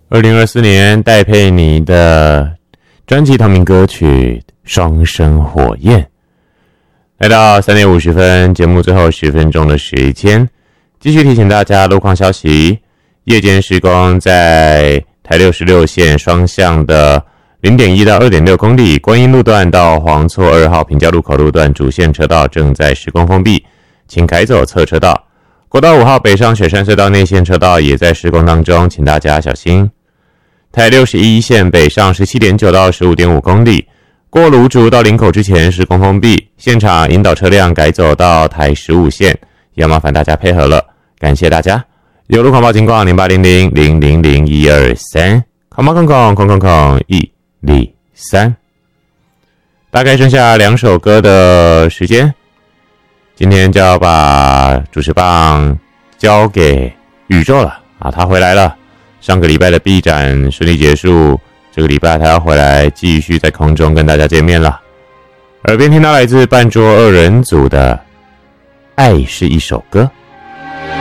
2024年戴佩妮的专辑同名歌曲《双生火焰》。来到3点50分，节目最后10分钟的时间，继续提醒大家路况消息。夜间施工在台66线双向的 0.1 到 2.6 公里，观音路段到黄厝2号平交路口路段主线车道正在施工封闭，请改走侧车道。国道5号北上雪山隧道内线车道也在施工当中，请大家小心。台61线北上 17.9 到 15.5 公里，过芦竹到林口之前施工封闭，现场引导车辆改走到台15线，也要麻烦大家配合了，感谢大家。有路况报警况0800000123，空123，大概剩下2首歌的时间，今天就要把主持棒交给宇宙了啊，他回来了。上个礼拜的 B 展顺利结束，这个礼拜他要回来继续在空中跟大家见面了。耳边听到来自半桌二人组的《爱是一首歌》。